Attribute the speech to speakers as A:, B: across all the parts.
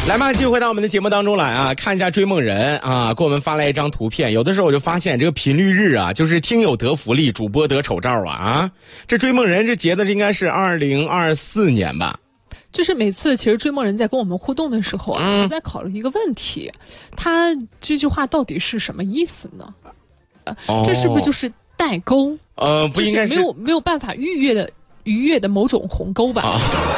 A: 来嘛，继续回到我们的节目当中来啊，看一下追梦人啊，给我们发来一张图片。有的时候我就发现这个频率日啊，就是听友得福利，主播得丑照啊。这追梦人这结的应该是2024年吧。
B: 就是每次其实追梦人在跟我们互动的时候啊，我在考虑一个问题，他这句话到底是什么意思呢？这是不是就是代沟？
A: 不应该是
B: 没有办法逾越的某种鸿沟吧？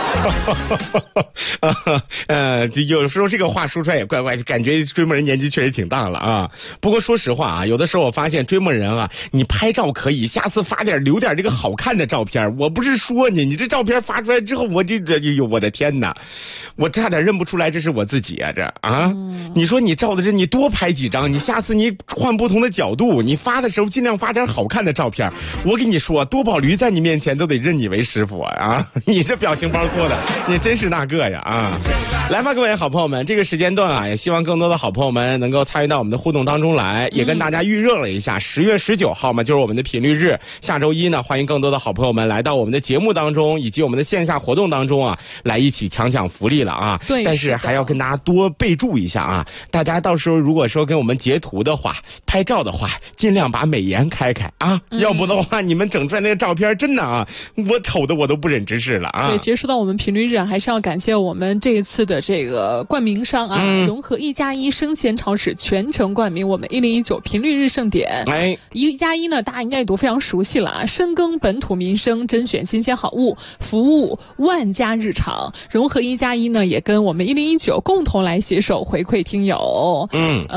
A: 有时候这个话说出来也怪怪，感觉追梦人年纪确实挺大了啊。不过说实话啊，有的时候我发现追梦人啊，你拍照可以，下次留点这个好看的照片。我不是说你这照片发出来之后，我的天哪，我差点认不出来这是我自己啊你说你照的你多拍几张，你下次你换不同的角度，你发的时候尽量发点好看的照片。我跟你说，多宝驴在你面前都得认你为师傅啊！你这表情包做的，你真是那个呀啊！来吧，各位好朋友们，这个时间段啊，也希望更多的好朋友们能够参与到我们的互动当中来，也跟大家预热了一下，10月19号嘛，就是我们的频率日，下周一呢，欢迎更多的好朋友们来到我们的节目当中，以及我们的线下活动当中啊，来一起抢福利了啊！
B: 对，
A: 但是还要跟大家多备注一下啊，大家到时候如果说跟我们截图的话，拍照的话，尽量把美颜开啊，要不的话，你们整出来那个照片真的啊，我丑的我都不忍直视了啊！
B: 对，其实说到我们频率日啊，还是要感谢我们这一次的这个冠名商啊，融合1+1生鲜超市全程冠名我们1019频率日盛典。1+1呢，大家应该也都非常熟悉了啊，深耕本土民生，甄选新鲜好物，服务万家日常。融合1+1呢，也跟我们1019共同来携手回馈听友。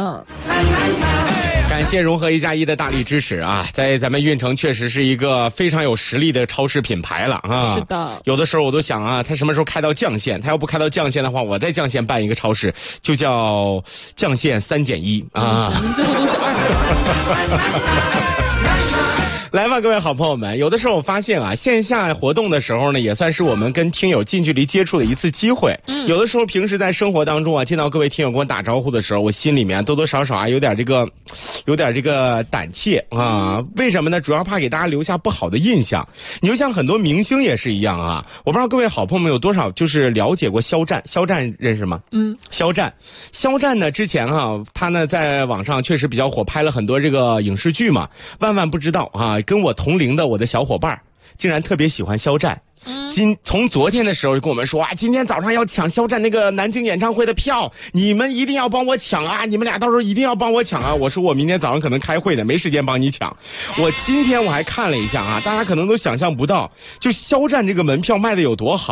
A: 感谢融合1+1的大力支持啊，在咱们运城确实是一个非常有实力的超市品牌了啊。
B: 是的，
A: 有的时候我都想啊，他什么时候开到绛县？他要不开到绛县的话，我在绛县办一个超市，就叫绛县3减1啊。
B: 咱们最后都是2。
A: 来吧，各位好朋友们，有的时候我发现啊，线下活动的时候呢，也算是我们跟听友近距离接触的一次机会。有的时候平时在生活当中啊，见到各位听友跟我打招呼的时候，我心里面多多少少啊有点这个胆怯啊。为什么呢？主要怕给大家留下不好的印象。你就像很多明星也是一样啊，我不知道各位好朋友们有多少就是了解过肖战认识吗？肖战呢之前啊，他呢在网上确实比较火，拍了很多这个影视剧嘛。万万不知道啊，跟我同龄的我的小伙伴竟然特别喜欢肖战。从昨天的时候就跟我们说啊，今天早上要抢肖战那个南京演唱会的票，你们一定要帮我抢啊，你们俩到时候一定要帮我抢啊。我说我明天早上可能开会的，没时间帮你抢。今天我还看了一下啊，大家可能都想象不到，就肖战这个门票卖的有多好。